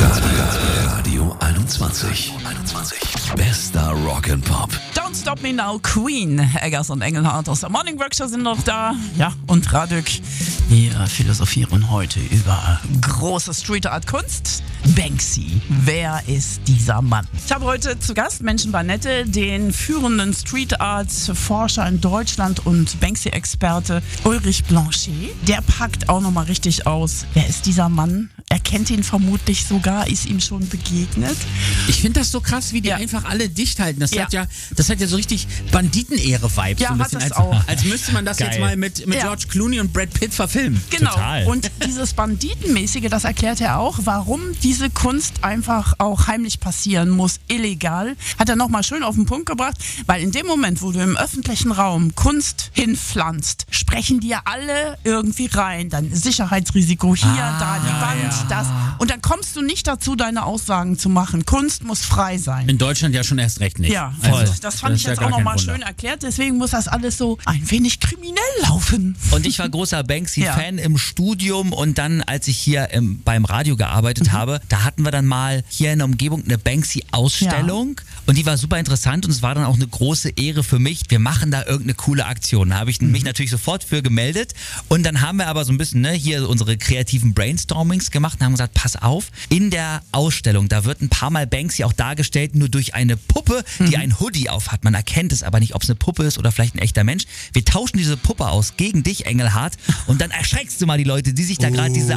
Radio 21. Bester Rock and Pop. Don't Stop Me Now, Queen. Eggers und Engelhardt aus der Morning Workshop sind noch da. Ja, und Radük. Wir philosophieren heute über große Street Art Kunst. Banksy. Wer ist dieser Mann? Ich habe heute zu Gast Menschen Barnette, den führenden Street Art Forscher in Deutschland und Banksy-Experte Ulrich Blanchet. Der packt auch nochmal richtig aus. Wer ist dieser Mann? Er kennt ihn vermutlich sogar, ist ihm schon begegnet. Ich finde das so krass, wie die einfach alle dicht halten. Das hat ja so richtig Banditenehre-Vibes. Ja, so ein hat bisschen das auch. als müsste man das jetzt mal mit George Clooney und Brad Pitt verfilmen. Genau. Total. Und dieses Banditenmäßige, das erklärt er auch, warum diese Kunst einfach auch heimlich passieren muss, illegal. Hat er nochmal schön auf den Punkt gebracht, weil in dem Moment, wo du im öffentlichen Raum Kunst hinpflanzt, sprechen dir alle irgendwie rein. Dann Sicherheitsrisiko hier, da die Wand, das. Und dann kommst du nicht dazu, deine Aussagen zu machen. Kunst muss frei sein. In Deutschland ja schon erst recht nicht. Ja, voll. also das fand ich ist ja jetzt gar auch nochmal kein Wunder. schön erklärt. Deswegen muss das alles so ein wenig kriminell laufen. Und ich war großer Banksy-Fan im Studium und dann, als ich hier beim Radio gearbeitet habe, da hatten wir dann mal hier in der Umgebung eine Banksy-Ausstellung und die war super interessant und es war dann auch eine große Ehre für mich. Wir machen da irgendeine coole Aktion. Da habe ich mich natürlich sofort für gemeldet und dann haben wir aber so ein bisschen hier unsere kreativen Brainstormings gemacht und haben gesagt, pass auf, in der Ausstellung, da wird ein paar Mal Banksy auch dargestellt, nur durch eine Puppe, die ein Hoodie auf hat. Man erkennt es aber nicht, ob es eine Puppe ist oder vielleicht ein echter Mensch. Wir tauschen diese Puppe aus gegen dich, Engelhardt, und dann erschreckst du mal die Leute, die sich da gerade diese